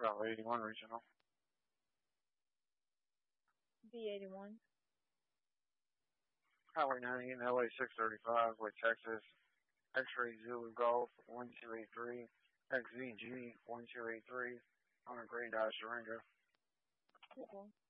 Bravo 81 regional. B81. Highway 90 and LA 635 with Texas. X-ray Zulu Golf 1283. XVG 1283 on a green Dodge Durango. Okay.